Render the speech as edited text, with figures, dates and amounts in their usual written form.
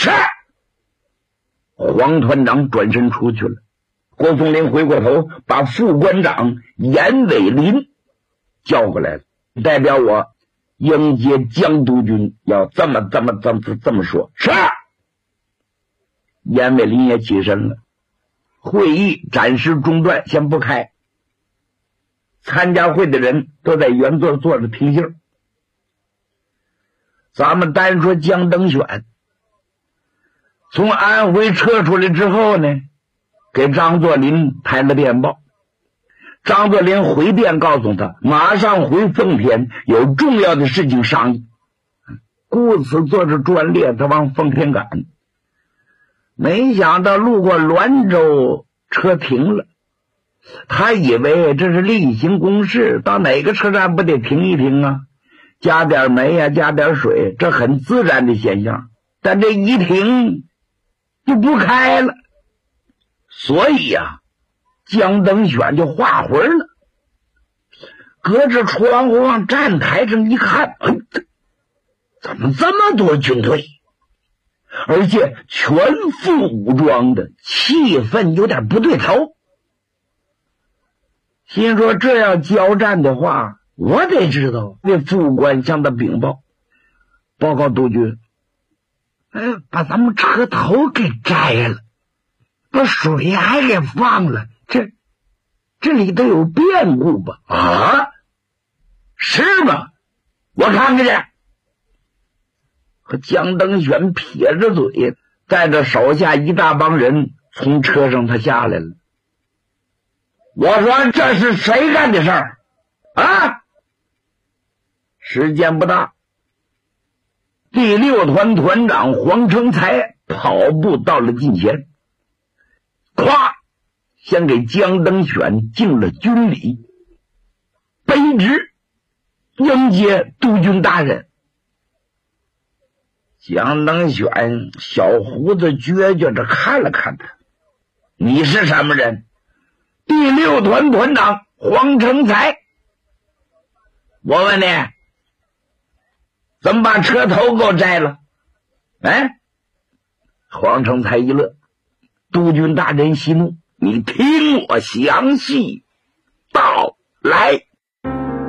是。黄团长转身出去了。郭松龄回过头，把副官长严伟林叫过来了，代表我迎接江督军，要这么说。是。严伟林也起身了。会议暂时中断，先不开。参加会的人都在原座坐着听信。咱们单说江登选，从安徽撤出来之后呢，给张作霖拍了电报。张作霖回电告诉他，马上回奉天，有重要的事情商议。故此坐着专列，他往奉天赶。没想到路过滦州，车停了。他以为这是例行公事，到哪个车站不得停一停啊，加点煤啊，加点水，这很自然的现象。但这一停就不开了，所以江登选就画魂了。隔着窗户往站台上一看，怎么这么多军队，而且全副武装的，气氛有点不对头。心说这要交战的话，我得知道。这副官向他禀报，报告督军，把咱们车头给摘了，把水还给放了，这里头有变故吧？啊，是吗？我看看去。和江登选撇着嘴，带着手下一大帮人从车上他下来了。我说这是谁干的事儿啊？时间不大，第6团团长黄成才跑步到了近前，咵，先给江登选敬了军礼，卑职迎接督军大人。江登选小胡子撅撅着看了看他，你是什么人？第6团团长黄成才。我问你，怎么把车头给我摘了？黄成才一乐，督军大人息怒，你听我详细道来。